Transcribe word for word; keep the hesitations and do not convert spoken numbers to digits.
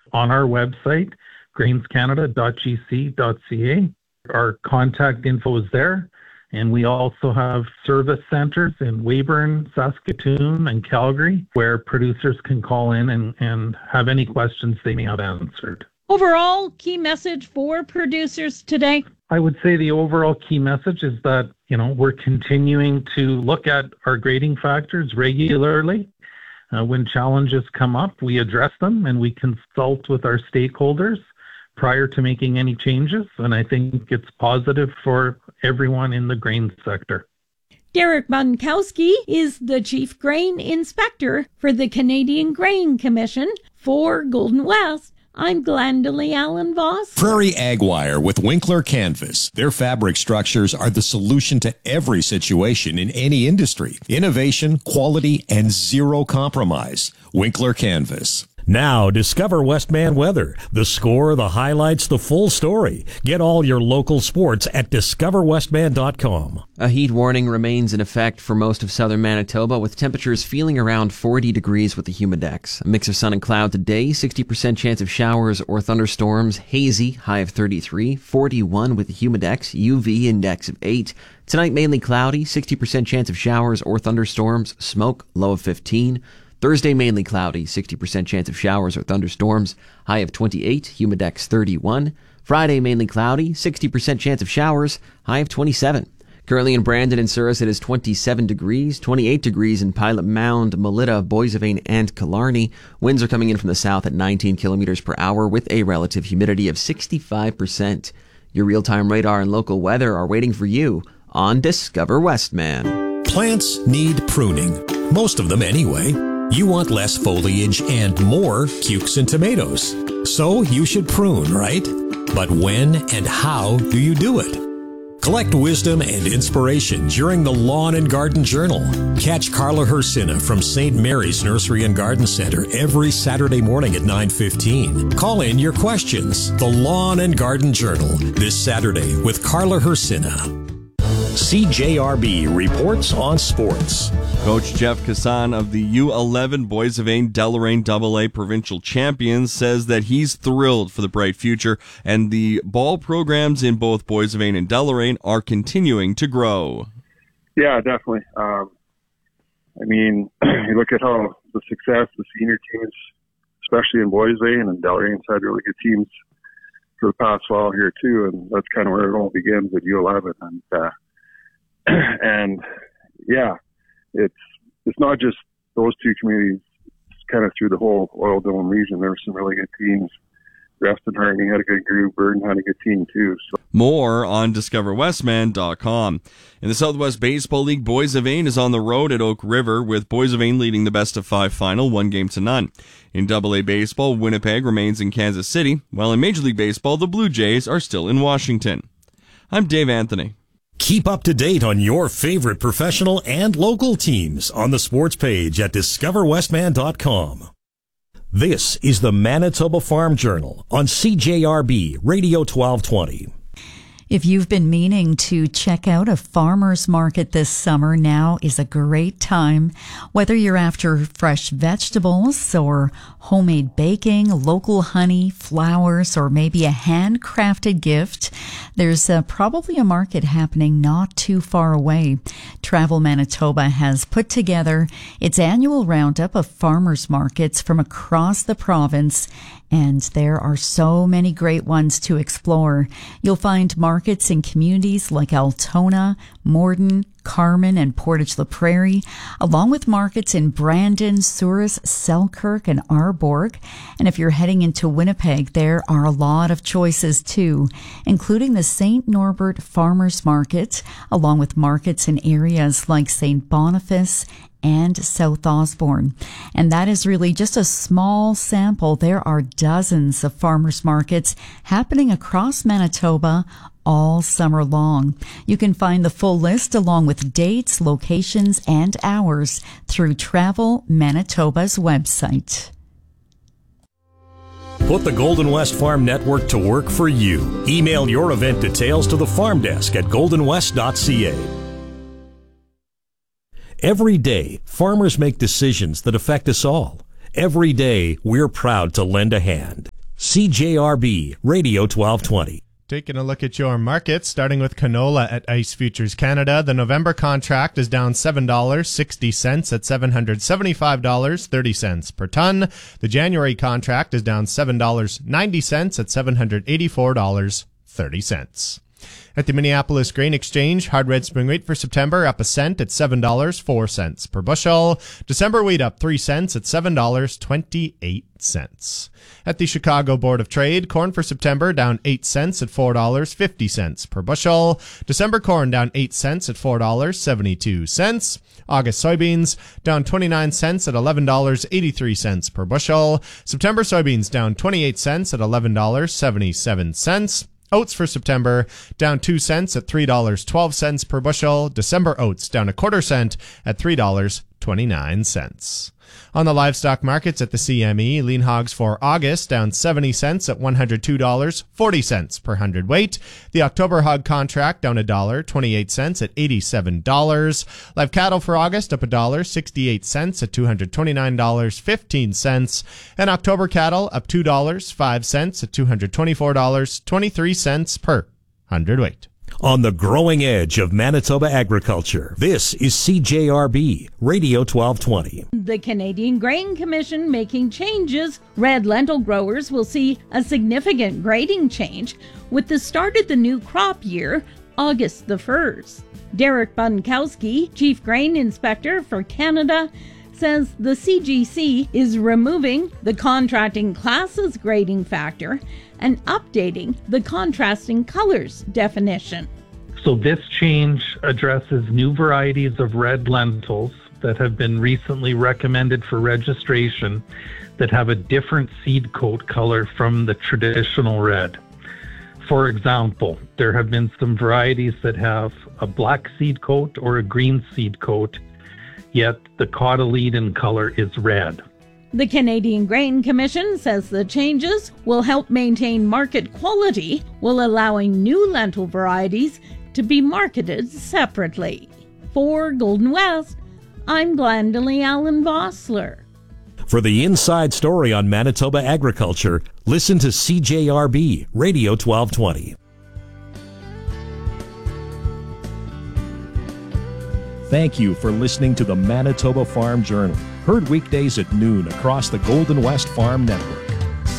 on our website, grains canada dot g c dot c a. Our contact info is there. And we also have service centers in Weyburn, Saskatoon, and Calgary, where producers can call in and, and have any questions they may have answered. Overall, key message for producers today? I would say the overall key message is that, you know, we're continuing to look at our grading factors regularly. Uh, when challenges come up, we address them and we consult with our stakeholders prior to making any changes, and I think it's positive for everyone in the grain sector. Derek Bunkowski is the Chief Grain Inspector for the Canadian Grain Commission. For Golden West, I'm Glendalee Allen Voss. Prairie Ag Wire with Winkler Canvas. Their fabric structures are the solution to every situation in any industry. Innovation, quality, and zero compromise. Winkler Canvas. Now, discover Westman Weather. The score, the highlights, the full story. Get all your local sports at discover westman dot com. A heat warning remains in effect for most of southern Manitoba, with temperatures feeling around forty degrees with the humidex. A mix of sun and cloud today, sixty percent chance of showers or thunderstorms, hazy, high of thirty-three, forty-one with the humidex, U V index of eight. Tonight, mainly cloudy, sixty percent chance of showers or thunderstorms, smoke, low of fifteen. Thursday, mainly cloudy, sixty percent chance of showers or thunderstorms, high of twenty-eight, humidex thirty-one. Friday, mainly cloudy, sixty percent chance of showers, high of twenty-seven. Currently in Brandon and Souris, it is twenty-seven degrees, twenty-eight degrees in Pilot Mound, Melita, Boissevain, and Killarney. Winds are coming in from the south at nineteen kilometers per hour with a relative humidity of sixty-five percent. Your real-time radar and local weather are waiting for you on Discover Westman. Plants need pruning. Most of them anyway. You want less foliage and more cukes and tomatoes. So you should prune, right? But when and how do you do it? Collect wisdom and inspiration during the Lawn and Garden Journal. Catch Carla Hersina from Saint Mary's Nursery and Garden Center every Saturday morning at nine fifteen. Call in your questions. The Lawn and Garden Journal this Saturday with Carla Hersina. C J R B reports on sports. Coach Jeff Kassan of the U eleven Boissevain Deloraine double A Provincial Champions says that he's thrilled for the bright future, and the ball programs in both Boissevain and Deloraine are continuing to grow. Yeah, definitely. Um, I mean, you look at how the success the senior teams, especially in Boissevain and Deloraine's had really good teams for the past while here too, and that's kind of where it all begins at U eleven. And uh, and yeah, it's it's not just those two communities. It's kind of through the whole Oil Dome region. There were some really good teams. Reston Harney had a good group. Burden had a good team too. So. More on discover westman dot com. In the Southwest Baseball League, Boissevain is on the road at Oak River, with Boissevain leading the best of five final, one game to none. In double A Baseball, Winnipeg remains in Kansas City, while in Major League Baseball, the Blue Jays are still in Washington. I'm Dave Anthony. Keep up to date on your favorite professional and local teams on the sports page at discover westman dot com. This is the Manitoba Farm Journal on C J R B Radio twelve twenty. If you've been meaning to check out a farmer's market this summer, now is a great time. Whether you're after fresh vegetables or homemade baking, local honey, flowers, or maybe a handcrafted gift, there's uh, probably a market happening not too far away. Travel Manitoba has put together its annual roundup of farmers markets from across the province, and there are so many great ones to explore. You'll find markets in communities like Altona, Morden, Carman, and Portage la Prairie, along with markets in Brandon, Souris, Selkirk, and Arborg. And if you're heading into Winnipeg, there are a lot of choices too, including the Saint Norbert Farmers Market, along with markets in areas like Saint Boniface and South Osborne. And that is really just a small sample. There are dozens of farmers markets happening across Manitoba all summer long. You can find the full list along with dates, locations, and hours through Travel Manitoba's website. Put the Golden West Farm Network to work for you. Email your event details to the farm desk at golden west dot c a. Every day, farmers make decisions that affect us all. Every day, we're proud to lend a hand. C J R B Radio twelve twenty. Taking a look at your markets, starting with canola at Ice Futures Canada. The November contract is down seven dollars and sixty cents at seven hundred seventy-five dollars and thirty cents per ton. The January contract is down seven dollars and ninety cents at seven hundred eighty-four dollars and thirty cents. At the Minneapolis Grain Exchange, hard red spring wheat for September up a cent at seven dollars and four cents per bushel. December wheat up three cents at seven dollars and twenty-eight cents. At the Chicago Board of Trade, corn for September down eight cents at four dollars and fifty cents per bushel. December corn down eight cents at four dollars and seventy-two cents. August soybeans down twenty-nine cents at eleven dollars and eighty-three cents per bushel. September soybeans down twenty-eight cents at eleven dollars and seventy-seven cents. Oats for September down two cents at three dollars and twelve cents per bushel. December oats down a quarter cent at three dollars and twenty-nine cents. On the livestock markets at the C M E, lean hogs for August down seventy cents at one hundred two dollars and forty cents per hundredweight. The October hog contract down a dollar twenty-eight cents at eighty-seven dollars. Live cattle for August up a dollar sixty-eight cents at two hundred twenty-nine dollars and fifteen cents. And October cattle up two dollars and five cents at two hundred twenty-four dollars and twenty-three cents per hundredweight. On the growing edge of Manitoba agriculture, this is C J R B Radio twelve twenty. The Canadian Grain Commission making changes. Red lentil growers will see a significant grading change with the start of the new crop year, August the first. Derek Bunkowski, Chief Grain Inspector for Canada, says the C G C is removing the contrasting classes grading factor and updating the contrasting colors definition. So this change addresses new varieties of red lentils that have been recently recommended for registration that have a different seed coat color from the traditional red. For example, there have been some varieties that have a black seed coat or a green seed coat, yet the cotyledon color is red. The Canadian Grain Commission says the changes will help maintain market quality while allowing new lentil varieties to be marketed separately. For Golden West, I'm Glendalee Allen Vossler. For the inside story on Manitoba agriculture, listen to C J R B Radio twelve twenty. Thank you for listening to the Manitoba Farm Journal, heard weekdays at noon across the Golden West Farm Network.